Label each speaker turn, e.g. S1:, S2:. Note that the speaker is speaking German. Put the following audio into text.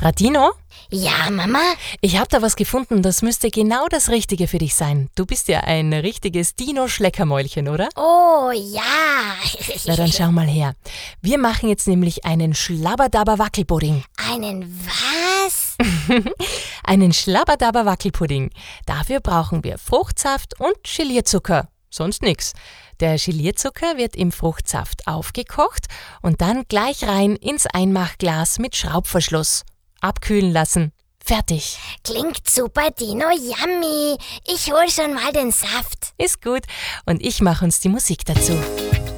S1: Radino,
S2: Ja, Mama?
S1: ich habe da was gefunden, das müsste genau das Richtige für dich sein. Du bist ja ein richtiges Dino-Schleckermäulchen, oder?
S2: Oh, ja.
S1: Na dann schau mal her. Wir machen jetzt nämlich einen Schlabberdaber-Wackelpudding.
S2: Einen was?
S1: Einen Schlabberdaber-Wackelpudding. Dafür brauchen wir Fruchtsaft und Gelierzucker. Sonst nix. Der Gelierzucker wird im Fruchtsaft aufgekocht und dann gleich rein ins Einmachglas mit Schraubverschluss. Abkühlen lassen. Fertig.
S2: Klingt super, Dino, yummy. Ich hol schon mal den Saft.
S1: Ist gut. Und ich mache uns die Musik dazu.